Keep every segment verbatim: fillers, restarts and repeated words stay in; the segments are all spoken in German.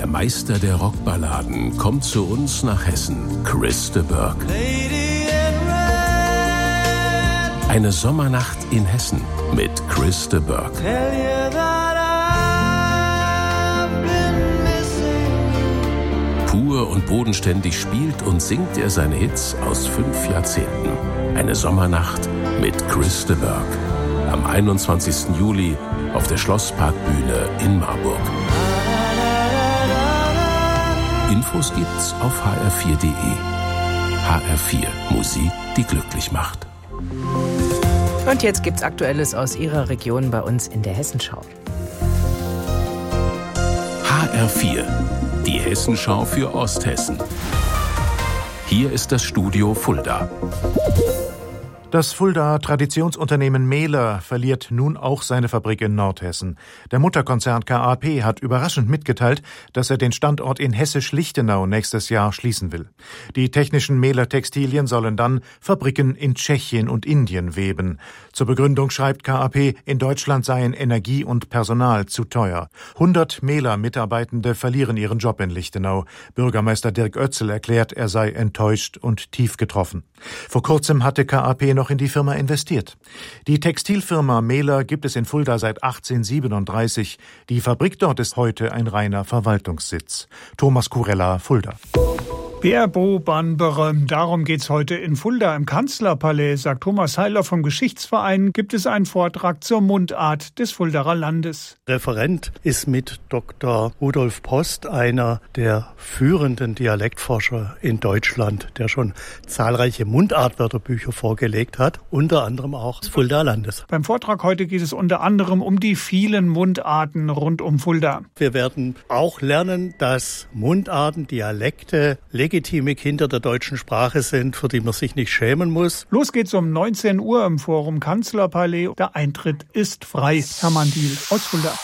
Der Meister der Rockballaden kommt zu uns nach Hessen, Chris de Burgh. Eine Sommernacht in Hessen mit Chris de Burgh. Pur und bodenständig spielt und singt er seine Hits aus fünf Jahrzehnten. Eine Sommernacht mit Chris de Burgh. Am einundzwanzigsten Juli auf der Schlossparkbühne in Marburg. Infos gibt's auf h r vier punkt d e. H R vier, Musik, die glücklich macht. Und jetzt gibt's Aktuelles aus Ihrer Region bei uns in der Hessenschau. H R vier, die Hessenschau für Osthessen. Hier ist das Studio Fulda. Das Fuldaer Traditionsunternehmen Mehler verliert nun auch seine Fabrik in Nordhessen. Der Mutterkonzern K A P hat überraschend mitgeteilt, dass er den Standort in Hessisch-Lichtenau nächstes Jahr schließen will. Die technischen Mehler Textilien sollen dann Fabriken in Tschechien und Indien weben. Zur Begründung schreibt K A P, in Deutschland seien Energie und Personal zu teuer. hundert Mehler-Mitarbeitende verlieren ihren Job in Lichtenau. Bürgermeister Dirk Oetzel erklärt, er sei enttäuscht und tief getroffen. Vor kurzem hatte K A P noch in die Firma investiert. Die Textilfirma Mehler gibt es in Fulda seit achtzehnhundertsiebenunddreißig. Die Fabrik dort ist heute ein reiner Verwaltungssitz. Thomas Kurella, Fulda. Bärboban-Beröm, darum geht's heute in Fulda im Kanzlerpalais, sagt Thomas Heiler vom Geschichtsverein, gibt es einen Vortrag zur Mundart des Fuldaer Landes. Referent ist mit Doktor Rudolf Post, einer der führenden Dialektforscher in Deutschland, der schon zahlreiche Mundartwörterbücher vorgelegt hat, unter anderem auch des Fuldaer Landes. Beim Vortrag heute geht es unter anderem um die vielen Mundarten rund um Fulda. Wir werden auch lernen, dass Mundarten, Dialekte, legitime Kinder der deutschen Sprache sind, für die man sich nicht schämen muss. Los geht's um neunzehn Uhr im Forum Kanzlerpalais. Der Eintritt ist frei. Hermann Diel aus Fulda.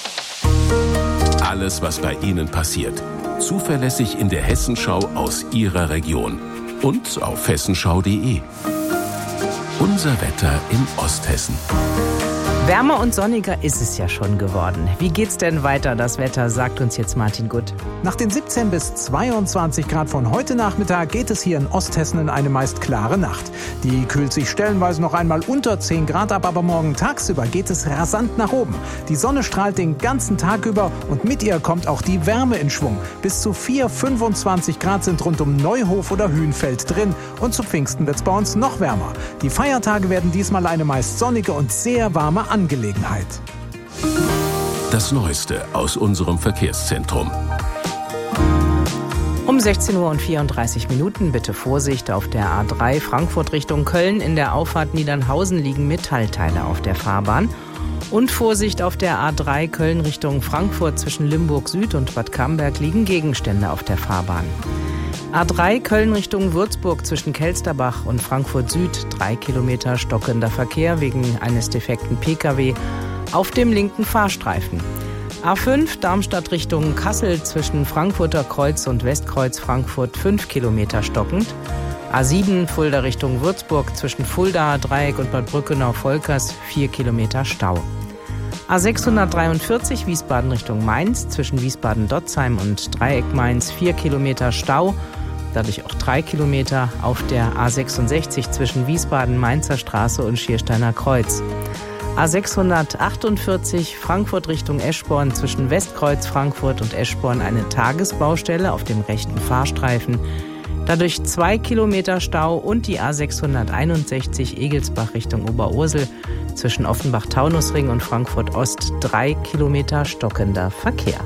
Alles, was bei Ihnen passiert. Zuverlässig in der Hessenschau aus Ihrer Region. Und auf hessenschau punkt d e. Unser Wetter in Osthessen. Wärmer und sonniger ist es ja schon geworden. Wie geht's denn weiter, das Wetter, sagt uns jetzt Martin Gutt. Nach den siebzehn bis zweiundzwanzig Grad von heute Nachmittag geht es hier in Osthessen in eine meist klare Nacht. Die kühlt sich stellenweise noch einmal unter zehn Grad ab, aber morgen tagsüber geht es rasant nach oben. Die Sonne strahlt den ganzen Tag über und mit ihr kommt auch die Wärme in Schwung. Bis zu vier, fünfundzwanzig Grad sind rund um Neuhof oder Hühnfeld drin und zu Pfingsten wird's bei uns noch wärmer. Die Feiertage werden diesmal eine meist sonnige und sehr warme Angelegenheit. Das Neueste aus unserem Verkehrszentrum. Um sechzehn Uhr und vierunddreißig Minuten bitte Vorsicht auf der A drei Frankfurt Richtung Köln. In der Auffahrt Niedernhausen liegen Metallteile auf der Fahrbahn. Und Vorsicht auf der A drei Köln Richtung Frankfurt zwischen Limburg Süd und Bad Camberg liegen Gegenstände auf der Fahrbahn. A drei Köln Richtung Würzburg zwischen Kelsterbach und Frankfurt Süd, drei Kilometer stockender Verkehr wegen eines defekten P K W auf dem linken Fahrstreifen. A fünf Darmstadt Richtung Kassel zwischen Frankfurter Kreuz und Westkreuz Frankfurt, fünf Kilometer stockend. A sieben Fulda Richtung Würzburg zwischen Fulda, Dreieck und Bad Brückenau-Volkers, vier Kilometer Stau. A sechshundertdreiundvierzig Wiesbaden Richtung Mainz zwischen Wiesbaden-Dotzheim und Dreieck Mainz, vier Kilometer Stau. Dadurch auch drei Kilometer auf der A sechsundsechzig zwischen Wiesbaden-Mainzer Straße und Schiersteiner Kreuz. A sechshundertachtundvierzig Frankfurt Richtung Eschborn zwischen Westkreuz Frankfurt und Eschborn eine Tagesbaustelle auf dem rechten Fahrstreifen. Dadurch zwei Kilometer Stau und die A sechshunderteinundsechzig Egelsbach Richtung Oberursel zwischen Offenbach-Taunusring und Frankfurt Ost, drei Kilometer stockender Verkehr.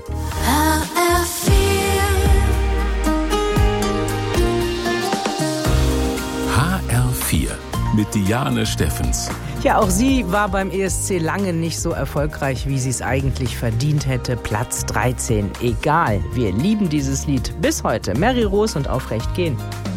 H R vier mit Diane Steffens. Ja, auch sie war beim E S C lange nicht so erfolgreich, wie sie es eigentlich verdient hätte. Platz dreizehn. Egal, wir lieben dieses Lied bis heute. Mary Rose und Aufrecht gehen.